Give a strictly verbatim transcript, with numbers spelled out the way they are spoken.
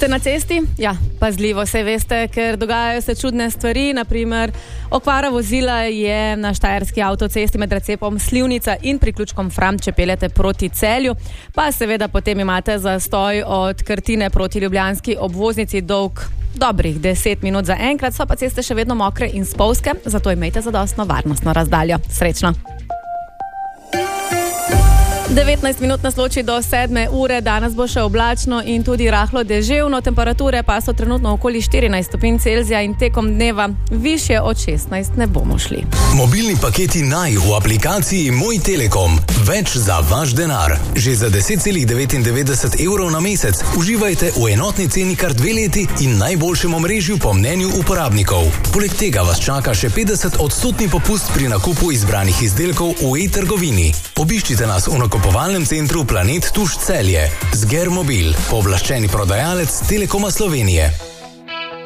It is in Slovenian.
Ste na cesti? Ja, pazljivo se veste, ker dogajajo se čudne stvari. Naprimer, okvara vozila je na štajerski avtocesti med recepom Slivnica in priključkom Fram, če peljete proti Celju. Pa seveda potem imate zastoj od Krtine proti ljubljanski obvoznici dolg dobrih deset minut za enkrat. So pa ceste še vedno mokre in spolzke, zato imejte zadostno varnostno razdaljo. Srečno! devetnajst minut nas loči do sedme ure, danes bo še oblačno in tudi rahlo deževno, temperature pa so trenutno okoli štirinajst stopinj Celzija in tekom dneva višje od šestnajst ne bomo šli. Mobilni paketi Naj v aplikaciji Moj Telekom. Več za vaš denar. Že za deset celih devetindevetdeset evrov na mesec uživajte v enotni ceni kar dve leti in najboljšem omrežju po mnenju uporabnikov. Poleg tega vas čaka še petdeset odstotni popust pri nakupu izbranih izdelkov v e-trgovini. Obiščite nas v nakupovalnem centru Planet Tuš Celje. Zger Mobil, pooblaščeni prodajalec Telekoma Slovenije.